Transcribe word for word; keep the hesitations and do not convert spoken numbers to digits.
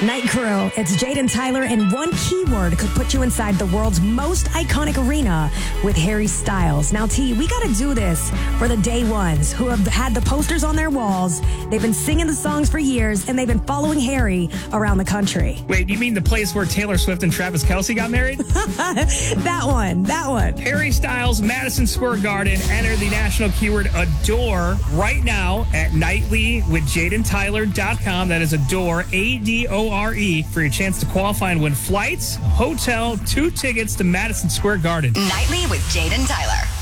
Night Crew, it's Jaden Tyler, and one keyword could put you inside the world's most iconic arena with Harry Styles. Now, T, we got to do this for the day ones who have had the posters on their walls. They've been singing the songs for years, and they've been following Harry around the country. Wait, you mean the place where Taylor Swift and Travis Kelce got married? That one, that one. Harry Styles, Madison Square Garden. Enter the national keyword ADORE right now at nightly with jaden tyler dot com. That is ADORE, A D O R E, for your chance to qualify and win flights, hotel, two tickets to Madison Square Garden. Nightly with Jaden Tyler.